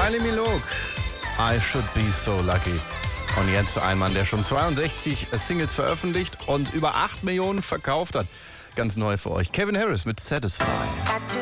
Kylie Minogue, I Should Be So Lucky. Und jetzt ein Mann, der schon 62 Singles veröffentlicht und über 8 Millionen verkauft hat. Ganz neu für euch. Kevin Harris mit Satisfy.